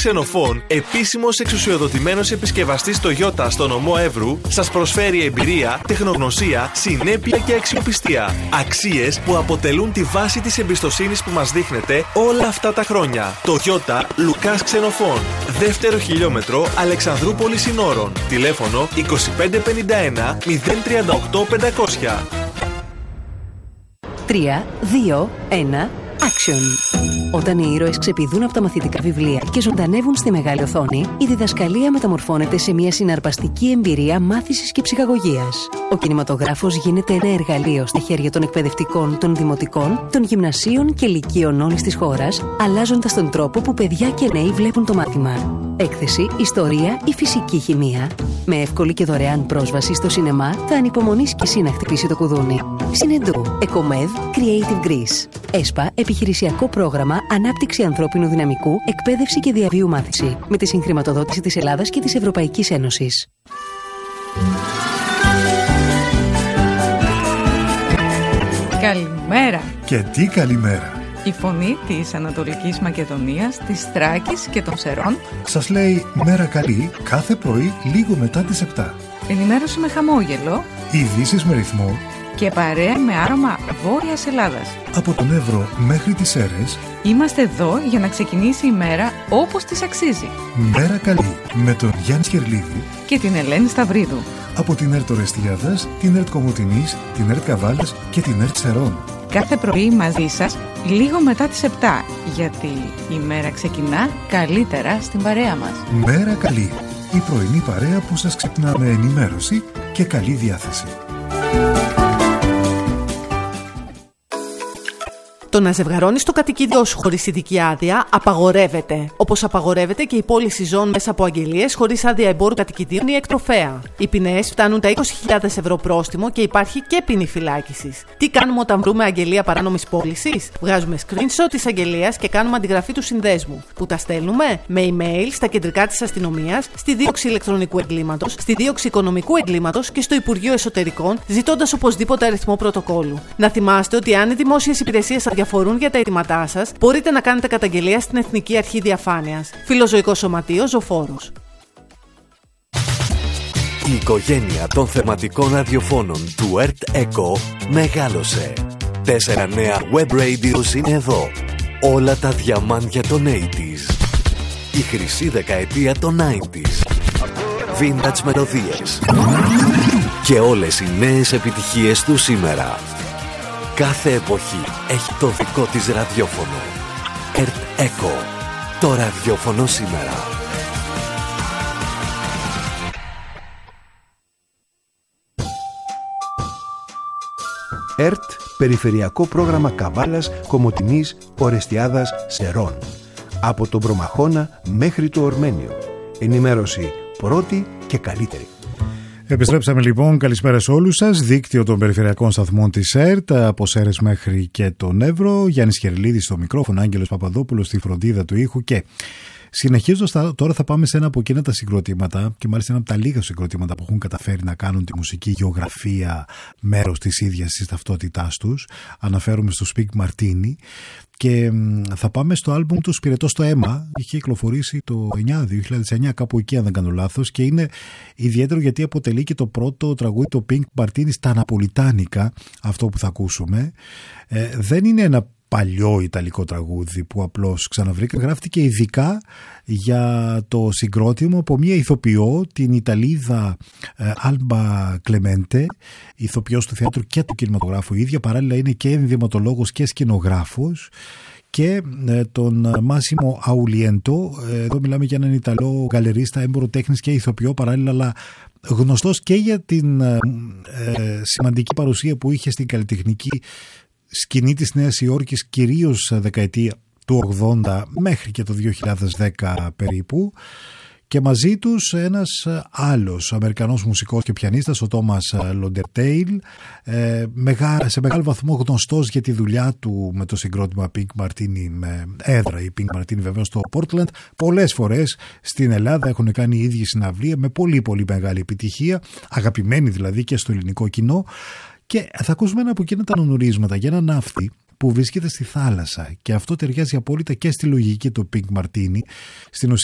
Ξενοφών, επίσημος εξουσιοδοτημένος επισκευαστής Toyota στον νομό Εύρου, σας προσφέρει εμπειρία, τεχνογνωσία, συνέπεια και αξιοπιστία. Αξίες που αποτελούν τη βάση της εμπιστοσύνης που μας δείχνετε όλα αυτά τα χρόνια. Toyota Λουκάς Ξενοφών. Δεύτερο χιλιόμετρο Αλεξανδρούπολης Συνόρων. Τηλέφωνο 2551 038 500. 3, 2, 1, action! Όταν οι ήρωες ξεπηδούν από τα μαθητικά βιβλία και ζωντανεύουν στη μεγάλη οθόνη, η διδασκαλία μεταμορφώνεται σε μια συναρπαστική εμπειρία μάθησης και ψυχαγωγίας. Ο κινηματογράφος γίνεται ένα εργαλείο στα χέρια των εκπαιδευτικών, των δημοτικών, των γυμνασίων και λυκείων όλης της χώρας, αλλάζοντας τον τρόπο που παιδιά και νέοι βλέπουν το μάθημα. Έκθεση, ιστορία ή φυσική χημεία. Με εύκολη και δωρεάν πρόσβαση στο σινεμά, θα ανυπομονείς κι εσύ να χτυπήσει το κουδούνι. Συνεντού, Εκομεύ, Creative Greece. ΕΣΠΑ, επιχειρησιακό πρόγραμμα ανάπτυξη ανθρώπινου δυναμικού, εκπαίδευση και διαβίου μάθηση. Με τη συγχρηματοδότηση της Ελλάδας και της Ευρωπαϊκής Ένωσης. Καλημέρα. Και τι καλημέρα. Η φωνή της Ανατολικής Μακεδονίας, της Θράκης και των Σερών σας λέει μέρα καλή κάθε πρωί λίγο μετά τις 7. Ενημέρωση με χαμόγελο, ειδήσεις με ρυθμό και παρέα με άρωμα Βόρειας Ελλάδας. Από τον Εύρο μέχρι τις Σέρρες είμαστε εδώ για να ξεκινήσει η μέρα όπως της αξίζει. Μέρα καλή με τον Γιάννη Σκερλίδη και την Ελένη Σταυρίδου. Από την ΕΡΤ Ορεστιάδας, την ΕΡΤ Κομοτηνής, την ΕΡΤ Καβάλας και την ΕΡΤ Σερών. Κάθε πρωί μαζί σας λίγο μετά τις 7, γιατί η μέρα ξεκινά καλύτερα στην παρέα μας. Μέρα καλή, η πρωινή παρέα που σας ξυπνά με ενημέρωση και καλή διάθεση. Το να ζευγαρώνεις το κατοικίδιό σου χωρίς ειδική άδεια απαγορεύεται. Όπως απαγορεύεται και η πώληση ζώων μέσα από αγγελίες χωρίς άδεια εμπόρου κατοικιδίων ή εκτροφέα. Οι ποινές φτάνουν τα 20.000 ευρώ πρόστιμο και υπάρχει και ποινή φυλάκισης. Τι κάνουμε όταν βρούμε αγγελία παράνομης πώλησης? Βγάζουμε screenshot της αγγελίας και κάνουμε αντιγραφή του συνδέσμου. Που τα στέλνουμε με email στα κεντρικά της αστυνομίας, στη δίωξη ηλεκτρονικού εγκλήματος, στη δίωξη οικονομικού εγκλήματος και στο Υπουργείο Εσωτερικών, ζητώντας οπωσδήποτε αριθμό πρωτοκόλλου. Να θυμάστε ότι αν οι δημόσιες υπηρεσίες αφορούν για τα αιτήματά σας, μπορείτε να κάνετε καταγγελία στην Εθνική Αρχή Διαφάνειας. Φιλοζωικό Σωματείο Ζωφόρος. Η οικογένεια των θεματικών ραδιοφώνων του ΕΡΤ ΕΚΟ μεγάλωσε. 4 νέα web radios είναι εδώ. Όλα τα διαμάντια των 80s. Η χρυσή δεκαετία των 90s. Vintage μελωδίες. Και όλες οι νέες επιτυχίες του σήμερα. Κάθε εποχή έχει το δικό της ραδιόφωνο. ΕΡΤ ΕΚΟ. Το ραδιόφωνο σήμερα. ΕΡΤ, Περιφερειακό Πρόγραμμα Καβάλας, Κομοτηνής, Ορεστιάδας, Σερών. Από τον Προμαχώνα μέχρι το Ορμένιο. Ενημέρωση πρώτη και καλύτερη. Επιστρέψαμε λοιπόν, καλησπέρα σε όλους σας. Δίκτυο των περιφερειακών σταθμών της ΕΡΤ, από Σέρρες μέχρι και τον Εύρο. Γιάννης Χερλίδης στο μικρόφωνο, Άγγελος Παπαδόπουλος στη φροντίδα του ήχου. Και συνεχίζοντας, τώρα θα πάμε σε ένα από εκείνα τα συγκροτήματα, και μάλιστα ένα από τα λίγα συγκροτήματα που έχουν καταφέρει να κάνουν τη μουσική γεωγραφία μέρος της ίδιας της ταυτότητάς τους. Αναφέρομαι στο Pink Martini. Και θα πάμε στο άλμπουμ του «Πυρετό στο αίμα». Είχε κυκλοφορήσει το 2009, κάπου εκεί αν δεν κάνω λάθος, και είναι ιδιαίτερο γιατί αποτελεί και το πρώτο τραγούδι το Pink Martini στα ναπολιτάνικα, αυτό που θα ακούσουμε. Δεν είναι ένα παλιό ιταλικό τραγούδι που απλώς ξαναβρήκα. Γράφτηκε ειδικά για το συγκρότημα από μια ηθοποιό, την Ιταλίδα Άλμπα Κλεμέντε, ηθοποιός του θεάτρου και του κινηματογράφου ίδια. Παράλληλα είναι και ενδυματολόγος και σκηνογράφος. Και τον Μάσιμο Αουλιέντο, εδώ μιλάμε για έναν Ιταλό γκαλερίστα, έμπορο τέχνης και ηθοποιό παράλληλα, αλλά γνωστός και για την σημαντική παρουσία που είχε στην καλλιτεχνική σκηνή της Νέας Υόρκης, κυρίως δεκαετία του 80 μέχρι και το 2010 περίπου, και μαζί τους ένας άλλος Αμερικανός μουσικός και πιανίστας, ο Τόμας Λοντερτέιλ, σε μεγάλο βαθμό γνωστός για τη δουλειά του με το συγκρότημα Pink Martini, με έδρα η Pink Martini βέβαια στο Portland. Πολλές φορές στην Ελλάδα έχουν κάνει οι ίδιοι συναυλία με πολύ πολύ μεγάλη επιτυχία, αγαπημένοι δηλαδή και στο ελληνικό κοινό. Και θα ακούσουμε ένα από εκείνα τα νονορίσματα για ένα ναύτη που βρίσκεται στη θάλασσα, και αυτό ταιριάζει απόλυτα και στη λογική του Pink Martini. Στην ουσία